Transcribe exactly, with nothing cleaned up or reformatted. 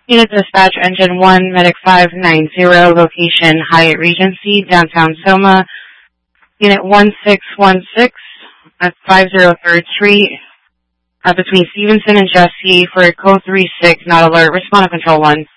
Unit Dispatch Engine one, Medic five nine zero, location Hyatt Regency, downtown Soma. Unit one six one six at five oh third Street, uh, between Stevenson and Jesse for code three six, not alert. Respond to Control one.